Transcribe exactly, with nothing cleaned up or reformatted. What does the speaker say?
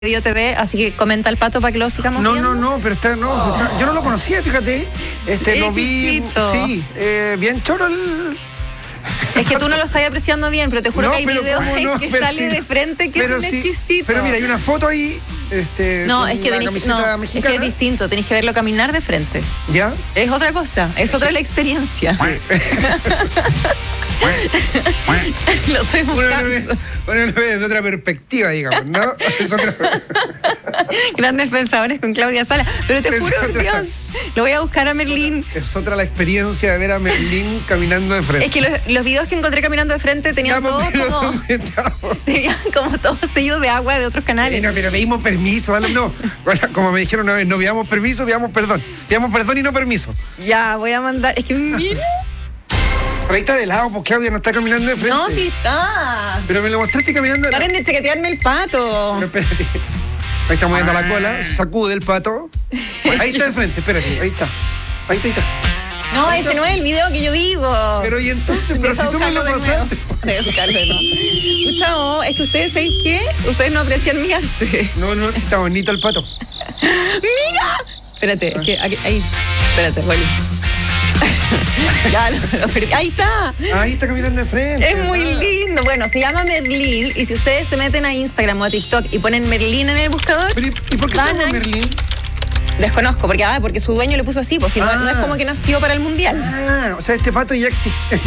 Bio T V, así que comenta el pato para que lo sigamos No, viendo. no, no, pero está, no, Oh. está, yo no lo conocía, fíjate. Este, lo vi, Exquisito. sí, eh, bien choro el... Es que tú no lo estás apreciando bien, pero te juro No, que hay pero videos cómo en no, que pero sale sí, de frente que pero es un sí, exquisito. Pero mira, hay una foto ahí, este, No, con es que, la tenés- camiseta no, es que mexicana. es distinto, tenés que verlo caminar de frente. ¿Ya? Es otra cosa, es otra la experiencia. Sí. Lo estoy Uno lo ve, buscando. uno lo ve desde otra perspectiva, digamos, ¿no? Es otra... Grandes pensadores con Claudia Sala. Pero te Es juro, otra- Dios, lo voy a buscar a Merlín. Es otra la experiencia de ver a Merlín caminando de frente. Es que los, los videos que encontré caminando de frente tenían Ya, todo pero como, ¿dónde estamos? tenían como todos sellos de agua de otros canales. Sí, no, pero pedimos permiso, dale, no. Bueno, como me dijeron una vez, no pidamos permiso, pidamos perdón. Pidamos perdón y no permiso. Ya, voy a mandar. Es que mira. Por ahí está de lado, porque Claudia no está caminando de frente. No, sí está. Pero me lo mostraste caminando de lado. Paren de chaquetearme el pato. Pero espérate. Ahí está moviendo la cola, se sacude el pato. Ahí está de frente, espérate, ahí está. Ahí está, ahí está. No, ese no es el video que yo digo. Pero y entonces, pero Deja si tú me lo buscarlo de nuevo. pasaste. Voy a buscarlo de nuevo. Escucha, oh, es que ustedes, ¿sabéis qué? Ustedes no aprecian mi arte. No, no, sí está bonito el pato. ¡Mira! Espérate, es que aquí, ahí. Espérate, Wally. Ya, lo, lo perdí. Ahí está. Ahí está caminando de frente. Es muy ¿verdad? lindo. Bueno, se llama Merlín y si ustedes se meten a Instagram o a TikTok y ponen Merlín en el buscador, Pero, ¿y y por qué se van llama a- Merlín? desconozco, porque, ah, porque su dueño le puso así, pues si no, Ah. no es como que nació para el mundial. Ah, o sea, este pato ya existe.